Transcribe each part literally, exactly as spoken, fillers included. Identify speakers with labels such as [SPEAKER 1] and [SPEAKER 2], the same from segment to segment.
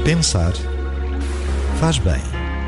[SPEAKER 1] Pensar faz bem.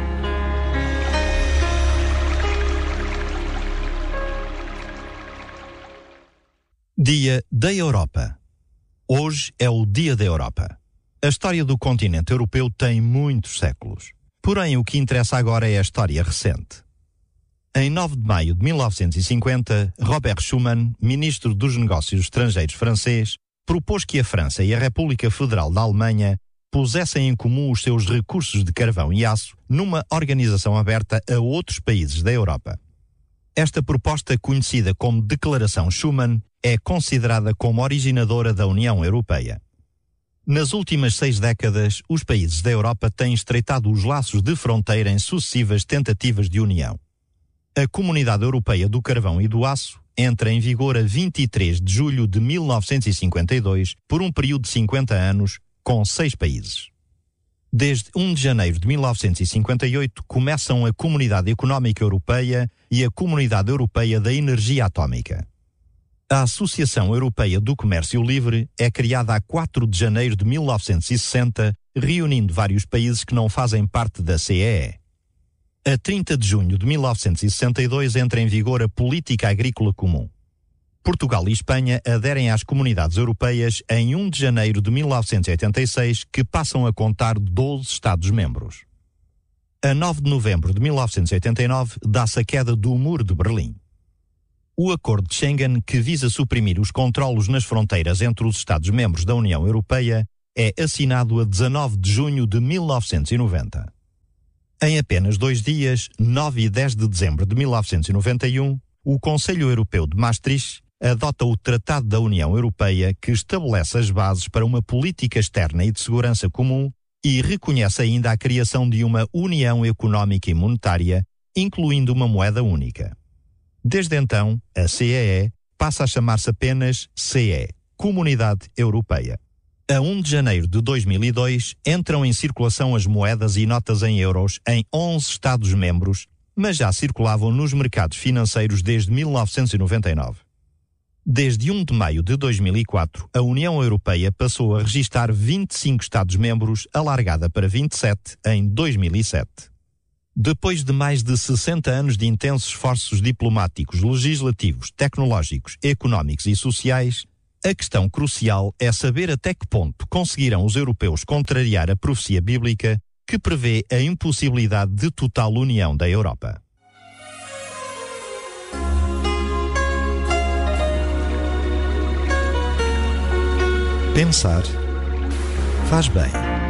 [SPEAKER 1] Dia da Europa. Hoje é o Dia da Europa. A história do continente europeu tem muitos séculos. Porém, o que interessa agora é a história recente. Em nove de maio de mil novecentos e cinquenta, Robert Schuman, ministro dos Negócios Estrangeiros francês, propôs que a França e a República Federal da Alemanha pusessem em comum os seus recursos de carvão e aço numa organização aberta a outros países da Europa. Esta proposta, conhecida como Declaração Schuman, é considerada como originadora da União Europeia. Nas últimas seis décadas, os países da Europa têm estreitado os laços de fronteira em sucessivas tentativas de união. A Comunidade Europeia do Carvão e do Aço entra em vigor a vinte e três de julho de mil novecentos e cinquenta e dois, por um período de cinquenta anos, com seis países. Desde um de janeiro de mil novecentos e cinquenta e oito começam a Comunidade Económica Europeia e a Comunidade Europeia da Energia Atómica. A Associação Europeia do Comércio Livre é criada a quatro de janeiro de mil novecentos e sessenta, reunindo vários países que não fazem parte da C E E. A trinta de junho de mil novecentos e sessenta e dois entra em vigor a Política Agrícola Comum. Portugal e Espanha aderem às comunidades europeias em um de janeiro de mil novecentos e oitenta e seis, que passam a contar doze Estados-membros. A nove de novembro de mil novecentos e oitenta e nove dá-se a queda do Muro de Berlim. O Acordo de Schengen, que visa suprimir os controlos nas fronteiras entre os Estados-membros da União Europeia, é assinado a dezanove de junho de mil novecentos e noventa. Em apenas dois dias, nove e dez de dezembro de mil novecentos e noventa e um, o Conselho Europeu de Maastricht adota o Tratado da União Europeia, que estabelece as bases para uma política externa e de segurança comum e reconhece ainda a criação de uma União Económica e Monetária, incluindo uma moeda única. Desde então, a C E E passa a chamar-se apenas C E, Comunidade Europeia. A um de janeiro de dois mil e dois, entram em circulação as moedas e notas em euros em onze Estados-membros, mas já circulavam nos mercados financeiros desde mil novecentos e noventa e nove. Desde um de maio de dois mil e quatro, a União Europeia passou a registar vinte e cinco Estados-membros, alargada para vinte e sete em dois mil e sete. Depois de mais de sessenta anos de intensos esforços diplomáticos, legislativos, tecnológicos, económicos e sociais, a questão crucial é saber até que ponto conseguirão os europeus contrariar a profecia bíblica que prevê a impossibilidade de total união da Europa. Pensar faz bem.